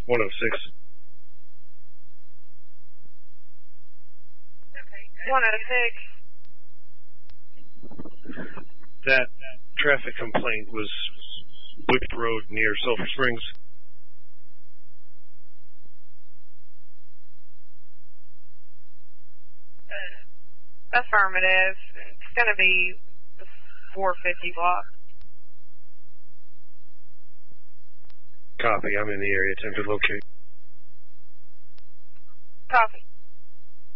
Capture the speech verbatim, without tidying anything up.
one oh six. one oh six. That traffic complaint was Bush Road near Sulphur Springs. Affirmative. It's going to be the four fifty block. Copy. I'm in the area. Attempt to locate. Copy.